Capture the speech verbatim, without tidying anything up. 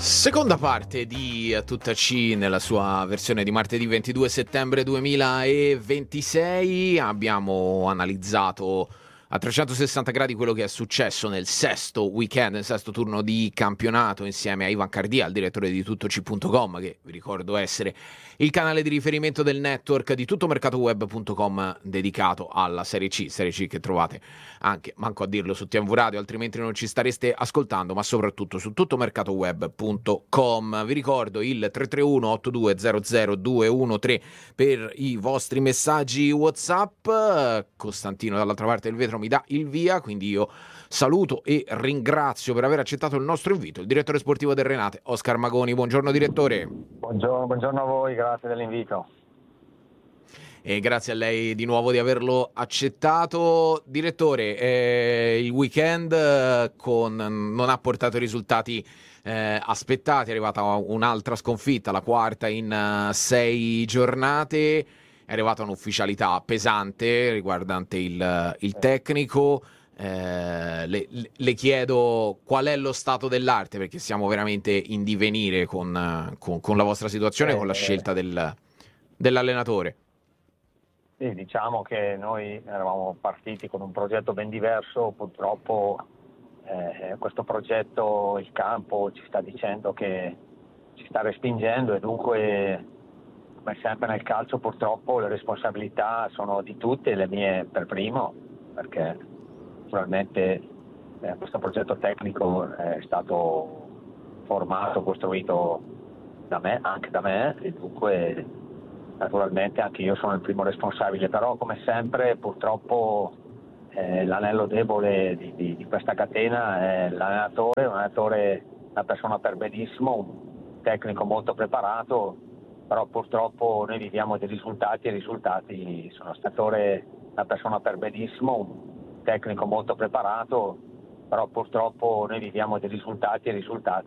Seconda parte di Tutta C nella sua versione di martedì ventidue settembre duemilaventisei. Abbiamo analizzato a trecentosessanta gradi quello che è successo nel sesto weekend, nel sesto turno di campionato, insieme a Ivan Cardia, il direttore di tuttoci punto com, che vi ricordo essere il canale di riferimento del network di tuttomercatoweb punto com dedicato alla Serie C, Serie C che trovate anche, manco a dirlo, su T V Radio, altrimenti non ci stareste ascoltando, ma soprattutto su tuttomercatoweb punto com. Vi ricordo il tre tre uno otto due zero zero due uno tre per i vostri messaggi WhatsApp. Costantino dall'altra parte del vetro mi dà il via, quindi io saluto e ringrazio per aver accettato il nostro invito il direttore sportivo del Renate, Oscar Magoni. Buongiorno direttore. Buongiorno, buongiorno a voi, grazie dell'invito. E grazie a lei di nuovo di averlo accettato. Direttore, eh, il weekend eh, con, non ha portato i risultati eh, aspettati, è arrivata un'altra sconfitta, la quarta in uh, sei giornate, è arrivata un'ufficialità pesante riguardante il, il tecnico. Eh, le, le chiedo qual è lo stato dell'arte, perché siamo veramente in divenire con, con, con la vostra situazione, eh, con la scelta del, dell'allenatore. Sì, diciamo che noi eravamo partiti con un progetto ben diverso, purtroppo eh, questo progetto, il campo ci sta dicendo che ci sta respingendo e dunque, come sempre nel calcio, purtroppo le responsabilità sono di tutte, le mie per primo, perché naturalmente eh, questo progetto tecnico è stato formato, costruito da me, anche da me, e dunque naturalmente anche io sono il primo responsabile, però come sempre purtroppo eh, l'anello debole di, di, di questa catena è l'allenatore, un allenatore, una persona per benissimo, un tecnico molto preparato, però purtroppo noi viviamo dei risultati e i risultati sono stato una persona per benissimo, un tecnico molto preparato, però purtroppo noi viviamo dei risultati e i risultati